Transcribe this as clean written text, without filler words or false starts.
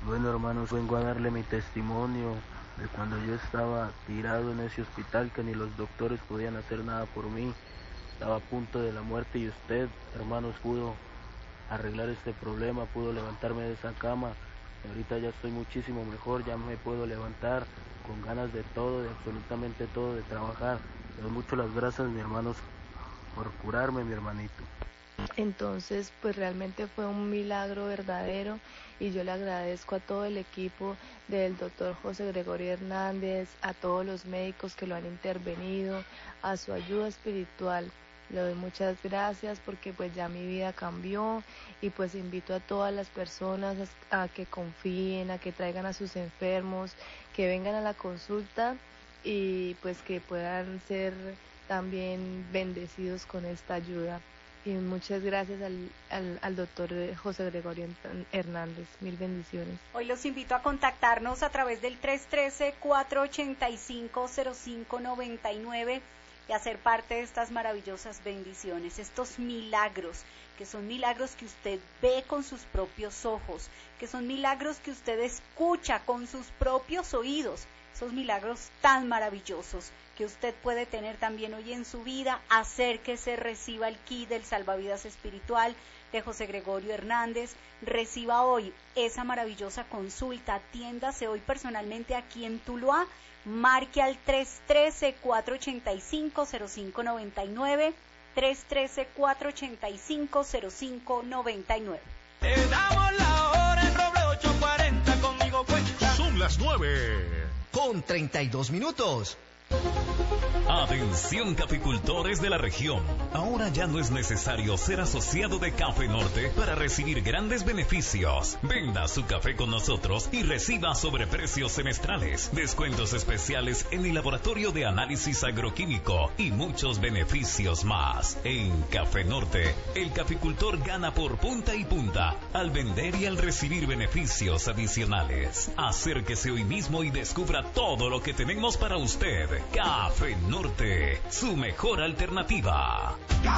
Bueno, hermanos, vengo a darle mi testimonio de cuando yo estaba tirado en ese hospital que ni los doctores podían hacer nada por mí. Estaba a punto de la muerte y usted, hermanos, pudo arreglar este problema, pudo levantarme de esa cama. Y ahorita ya estoy muchísimo mejor, ya me puedo levantar con ganas de todo, de absolutamente todo, de trabajar. Le doy mucho las gracias, mi hermanos, por curarme, mi hermanito. Entonces, pues realmente fue un milagro verdadero y yo le agradezco a todo el equipo del doctor José Gregorio Hernández, a todos los médicos que lo han intervenido, a su ayuda espiritual. Le doy muchas gracias porque pues ya mi vida cambió y pues invito a todas las personas a que confíen, a que traigan a sus enfermos, que vengan a la consulta y pues que puedan ser también bendecidos con esta ayuda. Y muchas gracias al doctor José Gregorio Hernández. Mil bendiciones. Hoy los invito a contactarnos a través del 313-485-0599 y a ser parte de estas maravillosas bendiciones, estos milagros, que son milagros que usted ve con sus propios ojos, que son milagros que usted escucha con sus propios oídos, esos milagros tan maravillosos que usted puede tener también hoy en su vida. Acérquese, reciba el kit del salvavidas espiritual de José Gregorio Hernández, reciba hoy esa maravillosa consulta, atiéndase hoy personalmente aquí en Tuluá, marque al 313-485-0599, 313-485-0599. Te damos la hora en Roble 840, conmigo cuenta. Son las 9:32. Atención, caficultores de la región. Ahora ya no es necesario ser asociado de Café Norte para recibir grandes beneficios. Venda su café con nosotros y reciba sobreprecios semestrales, descuentos especiales en el laboratorio de análisis agroquímico y muchos beneficios más. En Café Norte, el caficultor gana por punta y punta al vender y al recibir beneficios adicionales. Acérquese hoy mismo y descubra todo lo que tenemos para usted. Café Norte, su mejor alternativa.